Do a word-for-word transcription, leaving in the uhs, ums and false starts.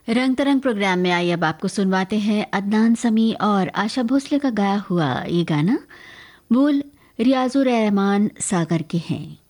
रंग तरंग प्रोग्राम में आई अब आपको सुनवाते हैं अदनान समी और आशा भोसले का गाया हुआ ये गाना। बोल रियाजुर रहमान सागर के हैं।